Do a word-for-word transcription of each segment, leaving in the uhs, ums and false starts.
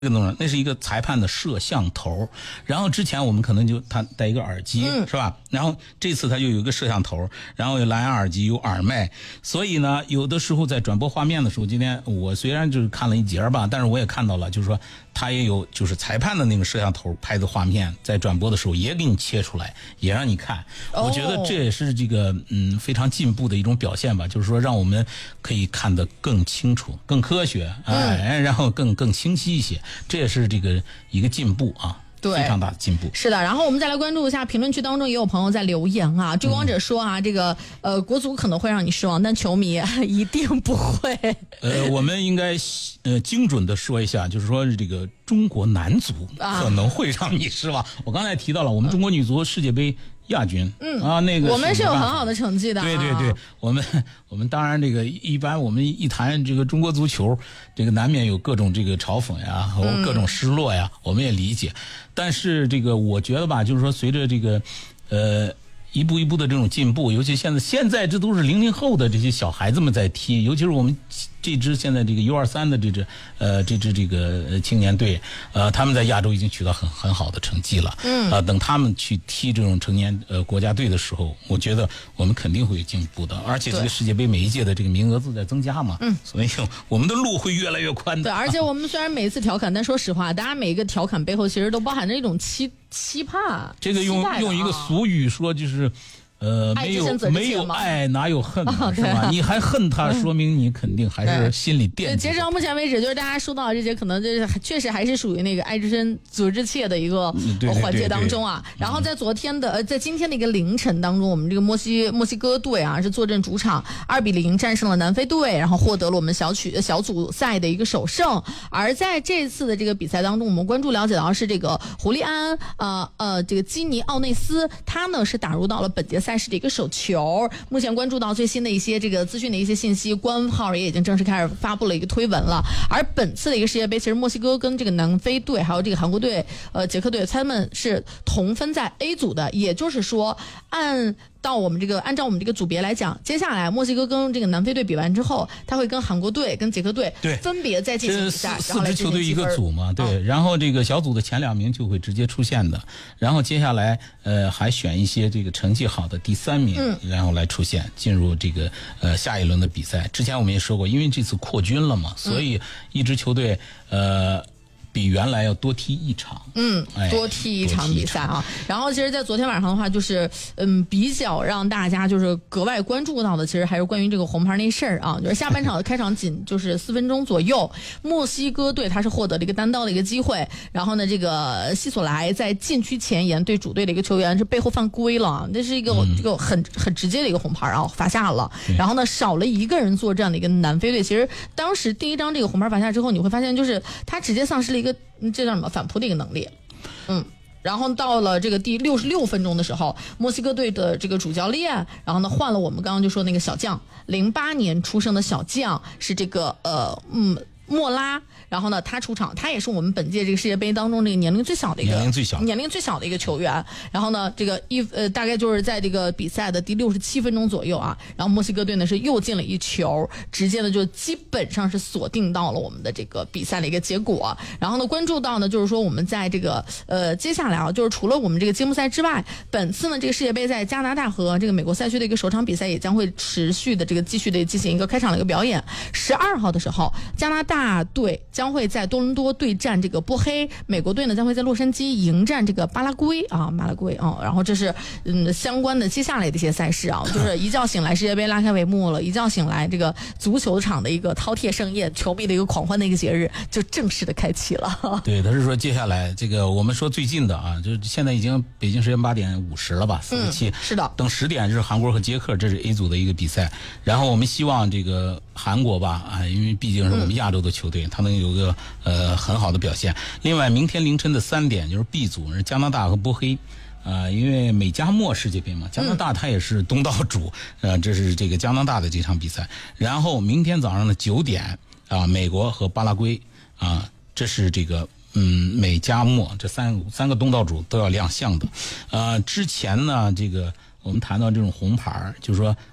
这个东西，那是一个裁判的摄像头，然后之前我们可能就他戴一个耳机、嗯、是吧？然后这次他就有一个摄像头，然后有蓝牙耳机，有耳麦，所以呢，有的时候在转播画面的时候，今天我虽然就是看了一节吧，但是我也看到了，就是说他也有就是裁判的那个摄像头拍的画面，在转播的时候也给你切出来，也让你看。哦、我觉得这也是这个嗯非常进步的一种表现吧，就是说让我们可以看得更清楚、更科学，哎，嗯、然后更更清晰一些。这也是这个一个进步啊， 对， 非常大的进步。 是的，然后我们再来关注一下评论区当中也有朋友在留言啊，追光者说啊，嗯、这个呃国足可能会让你失望，但球迷一定不会。 呃，我们应该呃精准的说一下，就是说这个中国男足可能会让你失望。啊、我刚才提到了，我们中国女足世界杯亚军，嗯啊，那个我们是有很好的成绩的、啊。 对对对，我们我们当然这个一般我们一谈这个中国足球，这个难免有各种这个嘲讽呀，和各种失落呀，嗯、我们也理解。但是这个我觉得吧，就是说随着这个呃一步一步的这种进步，尤其现在现在这都是零零后的这些小孩子们在踢，尤其是我们这支现在这个 U 二三的这支呃这支这个青年队，呃他们在亚洲已经取得很很好的成绩了。嗯，呃等他们去踢这种成年呃国家队的时候，我觉得我们肯定会有进步的，而且这个世界杯每一届的这个名额都在增加嘛。嗯，所以我们的路会越来越宽的。 对，而且我们虽然每一次调侃，但说实话，大家每一个调侃背后其实都包含着一种期期盼。 这个用用一个俗语说就是。呃，没有没有爱哪有恨、啊，是吧？你还恨他，说明你肯定还是心里惦记。 截止到目前为止，就是大家说到这些，可能就是确实还是属于那个爱之深责之切的一个环节当中啊。 对对对对然后在昨天的呃，在今天的一个凌晨当中，我们这个墨西墨西哥队啊是坐镇主场，二比零战胜了南非队，然后获得了我们小曲小组赛的一个首胜。而在这次的这个比赛当中，我们关注了解到是这个胡利安呃呃这个基尼奥内斯，他呢是打入到了本届赛。赛事的一个手球，目前关注到最新的一些这个资讯的一些信息，官号也已经正式开始发布了一个推文了。而本次的一个世界杯，其实墨西哥跟这个南非队还有这个韩国队、呃捷克队，他们是同分在 A 组的，也就是说，按到我们这个按照我们这个组别来讲，接下来墨西哥跟这个南非队比完之后，他会跟韩国队、跟捷克队分别再进行比赛， 四支球队一个组嘛，对、嗯，然后这个小组的前两名就会直接出现的，然后接下来呃还选一些这个成绩好的第三名，嗯、然后来出现进入这个呃下一轮的比赛。之前我们也说过，因为这次扩军了嘛，所以一支球队呃。比原来要多踢一场， 嗯，多踢一场比赛啊。然后，其实，在昨天晚上的话，就是嗯，比较让大家就是格外关注到的，其实还是关于这个红牌那事儿啊。就是下半场的开场仅就是四分钟左右，墨西哥队他是获得了一个单刀的一个机会，然后呢，这个西索莱在禁区前沿对主队的一个球员是背后犯规了，这是一个、嗯、这个很很直接的一个红牌啊，罚下了。然后呢，少了一个人作战的一个南非队，其实当时第一张这个红牌罚下之后，你会发现就是他直接丧失了一个这叫什么反扑的一个能力，嗯，然后到了这个第六十六分钟的时候，墨西哥队的这个主教练，然后呢换了我们刚刚就说那个小将，零八年出生的小将是这个呃嗯莫拉。然后呢，他出场，他也是我们本届这个世界杯当中这个年龄最小的一个年龄最小年龄最小的一个球员。然后呢，这个一呃大概就是在这个比赛的第六十七分钟左右啊，然后墨西哥队呢是又进了一球，直接呢就基本上是锁定到了我们的这个比赛的一个结果。然后呢，关注到呢就是说我们在这个呃接下来啊，就是除了我们这个揭幕赛之外，本次呢这个世界杯在加拿大和这个美国赛区的一个首场比赛也将会持续的这个继续的进行一个开场的一个表演。十二号的时候，加拿大队将会在多伦多对战这个波黑，美国队呢将会在洛杉矶迎战这个巴拉圭啊，巴拉圭啊，然后这是嗯相关的接下来的一些赛事啊，就是一觉醒来世界杯拉开帷幕了，一觉醒来这个足球场的一个饕餮盛宴，球迷的一个狂欢的一个节日就正式的开启了。 对，他是说接下来这个我们说最近的啊，就是现在已经北京时间八点五十了吧，四十七， 是的， 等十点就是韩国和捷克，这是 A 组的一个比赛，然后我们希望这个韩国吧啊，因为毕竟是我们亚洲的球队，他能有个呃很好的表现。另外，明天凌晨的三点就是 B 组，是加拿大和波黑。呃，因为美加墨世界杯嘛，加拿大它也是东道主，呃，这是这个加拿大的这场比赛。然后明天早上的九点啊，美国和巴拉圭啊，这是这个嗯美加墨这三三个东道主都要亮相的。呃，之前呢，这个我们谈到这种红牌，就是说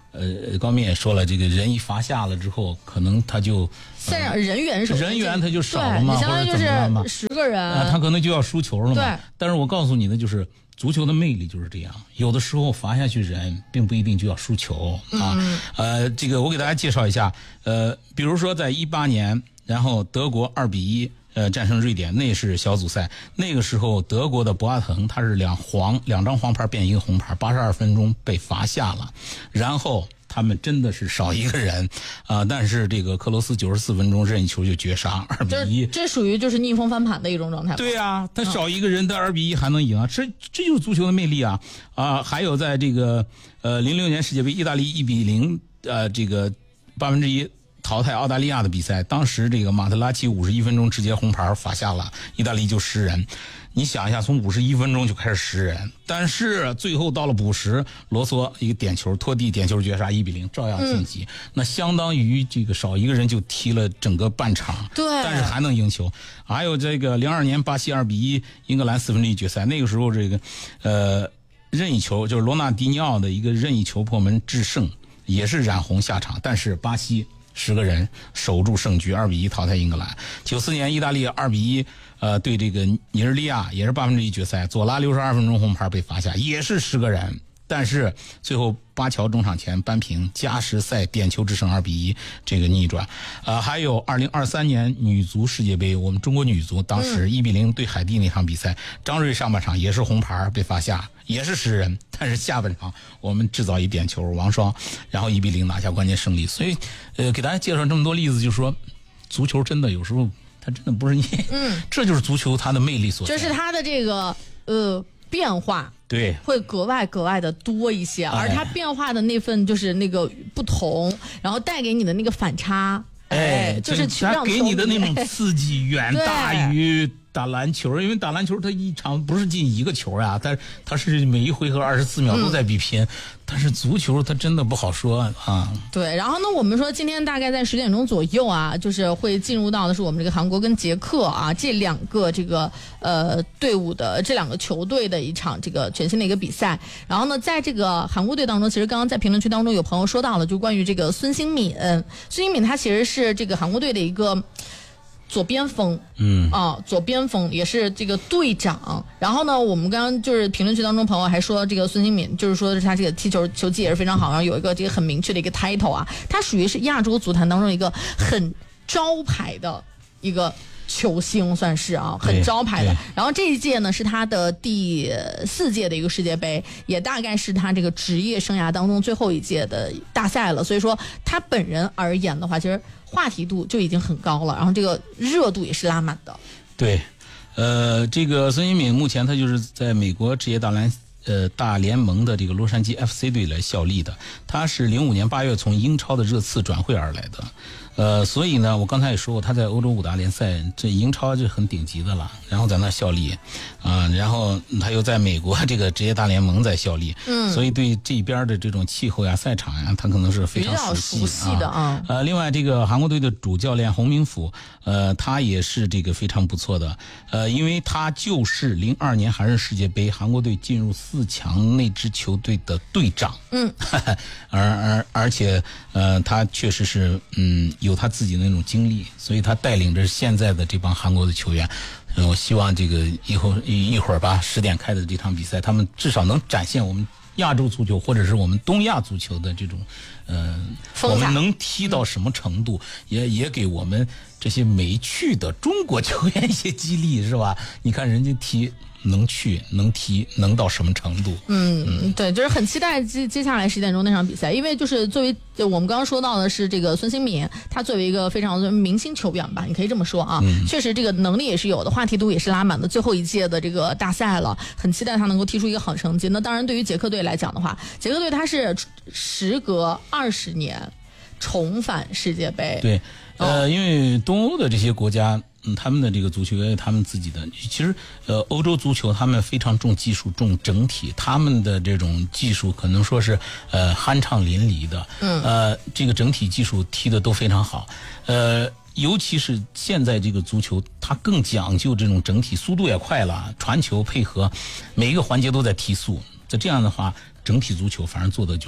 呃，高明也说了，这个人一罚下了之后，可能他就现在人员少， 人员他就少了嘛， 对，相当于或者怎么了嘛， 十个人， 啊，他可能就要输球了嘛。 对， 但是我告诉你的就是。足球的魅力就是这样，有的时候罚下去人并不一定就要输球啊。 嗯、 呃，这个我给大家介绍一下，呃，比如说在一八年，然后德国二比一呃战胜瑞典，那是小组赛，那个时候德国的博阿滕他是两黄两张黄牌变一个红牌，八十二分钟被罚下了，然后。他们真的是少一个人啊、呃，但是这个克罗斯九十四分钟任意球就绝杀二比一， 这属于就是逆风翻盘的一种状态。 对啊，他少一个人，他二比一还能赢啊，这这就是足球的魅力啊啊！还有在这个呃零六年世界杯，意大利一比零呃这个八分之一淘汰澳大利亚的比赛，当时这个马特拉齐五十一分钟直接红牌罚下了，意大利就十人。你想一下，从五十一分钟就开始十人，但是最后到了补时，罗索一个点球拖地点球绝杀一比零，照样晋级、嗯。那相当于这个少一个人就踢了整个半场， 对， 但是还能赢球。还有这个零二年巴西二比一英格兰四分之一决赛，那个时候这个呃任意球就是罗纳迪尼奥的一个任意球破门制胜，也是染红下场，但是巴西十个人守住胜局，二比一淘汰英格兰。九四年意大利二比一。呃，对这个尼日利亚也是八分之一决赛，佐拉六十二分钟红牌被罚下，也是十个人，但是最后巴乔中场前扳平，加时赛点球制胜二比一，这个逆转。呃，还有二零二三年女足世界杯，我们中国女足当时一比零对海地那场比赛，嗯、张睿上半场也是红牌被罚下，也是十人，但是下半场我们制造一点球，王霜，然后一比零拿下关键胜利。所以，呃，给大家介绍这么多例子，就是说，足球真的有时候。它真的不是你，嗯，这就是足球它的魅力所在， 就是它的这个呃变化， 对， 会格外格外的多一些， 哎、 而它变化的那份就是那个不同，然后带给你的那个反差，哎，哎就是它给你的那种刺激远大于打篮球，因为打篮球它一场不是进一个球呀，但它是每一回合二十四秒都在比拼。嗯，但是足球它真的不好说啊。 对，然后呢，我们说今天大概在十点钟左右啊，就是会进入到的是我们这个韩国跟捷克啊这两个这个呃队伍的这两个球队的一场这个全新的一个比赛。然后呢，在这个韩国队当中，其实刚刚在评论区当中有朋友说到了，就关于这个孙兴敏，孙兴敏他其实是这个韩国队的一个。左边锋， 嗯啊，左边锋也是这个队长。然后呢，我们刚刚就是评论区当中朋友还说，这个孙兴敏就是说是他这个踢球球技也是非常好，然后有一个这个很明确的一个 title 啊，他属于是亚洲足坛当中一个很招牌的一个球星，算是啊，很招牌的。然后这一届呢是他的第四届的一个世界杯，也大概是他这个职业生涯当中最后一届的大赛了。所以说他本人而言的话，其实话题度就已经很高了，然后这个热度也是拉满的。 对，呃，这个孙兴敏目前他就是在美国职业大篮呃大联盟的这个洛杉矶 F C 队来效力的，他是零五年八月从英超的热刺转会而来的。呃，所以呢，我刚才也说过，他在欧洲五大联赛，这英超就很顶级的了，然后在那效力，啊、呃，然后他又在美国这个职业大联盟在效力，嗯，所以对这边的这种气候呀、赛场呀，他可能是非常熟悉， 比较熟悉的啊。 呃，另外这个韩国队的主教练洪明甫，呃，他也是这个非常不错的，呃，因为他就是零二年韩日世界杯韩国队进入四强那支球队的队长， 嗯， 而而而且呃，他确实是嗯。有他自己的那种经历，所以他带领着现在的这帮韩国的球员，嗯，我希望这个以后一一会儿吧，十点开的这场比赛，他们至少能展现我们亚洲足球或者是我们东亚足球的这种，嗯、呃，我们能踢到什么程度，嗯、也也给我们这些没去的中国球员一些激励，是吧？你看人家踢。能去能踢能到什么程度？ 嗯，嗯对，就是很期待接接下来十点钟那场比赛，因为就是作为我们刚刚说到的是这个孙兴敏，他作为一个非常明星球员吧，你可以这么说啊，嗯、确实这个能力也是有的，话题度也是拉满的。最后一届的这个大赛了，很期待他能够踢出一个好成绩。那当然，对于捷克队来讲的话，捷克队他是时隔二十年重返世界杯。 对，呃，哦、因为东欧的这些国家。嗯，他们的这个足球也有他们自己的，其实呃，欧洲足球他们非常重技术，重整体，他们的这种技术可能说是呃酣畅淋漓的，嗯，呃，这个整体技术踢得都非常好，呃，尤其是现在这个足球，它更讲究这种整体，速度也快了，传球配合，每一个环节都在提速，在这样的话，整体足球反而做的就是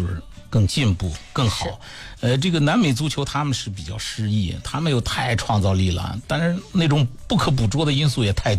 更进步更好。呃，这个南美足球他们是比较失意，他们有太创造力了，但是那种不可捕捉的因素也太多。